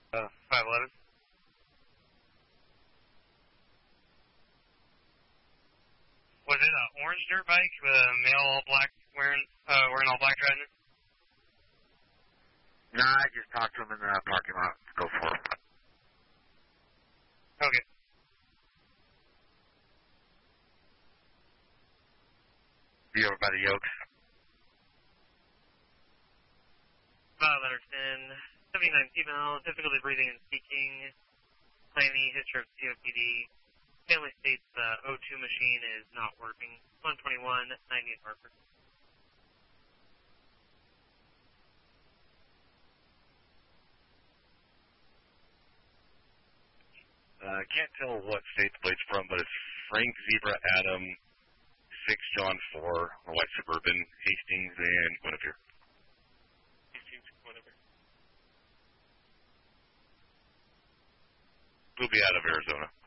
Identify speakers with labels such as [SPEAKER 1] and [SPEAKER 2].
[SPEAKER 1] 511. Was it an orange dirt bike with a male all black wearing all black driving it?
[SPEAKER 2] Nah, I just talked to him in the parking lot. Go for it.
[SPEAKER 1] Okay.
[SPEAKER 2] Be over by the yokes.
[SPEAKER 1] Letter 10, 79 female, difficulty breathing and speaking, claiming history of COPD. Family states the O2 machine is not working. 121, 90 Harper.
[SPEAKER 2] I can't tell what state the plate's from, but it's Frank Zebra Adam, 6 John 4, a white Suburban, Hastings, and Guinevere.
[SPEAKER 1] Hastings, Guinevere.
[SPEAKER 2] We'll be out of Arizona.